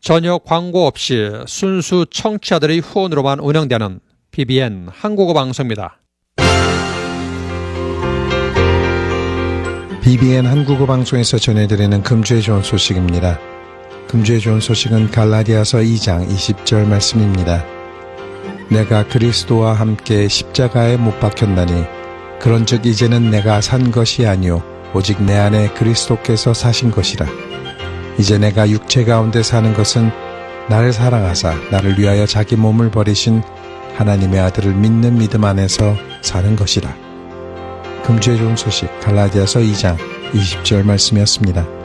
전혀 광고 없이 순수 청취자들의 후원으로만 운영되는 BBN 한국어 방송입니다. BBN 한국어 방송에서 전해드리는 금주의 좋은 소식입니다. 금주의 좋은 소식은 갈라디아서 2장 20절 말씀입니다. 내가 그리스도와 함께 십자가에 못 박혔나니 그런즉 이제는 내가 산 것이 아니요 오직 내 안에 그리스도께서 사신 것이라. 이제 내가 육체 가운데 사는 것은 나를 사랑하사 나를 위하여 자기 몸을 버리신 하나님의 아들을 믿는 믿음 안에서 사는 것이라. 금주의 좋은 소식 갈라디아서 2장 20절 말씀이었습니다.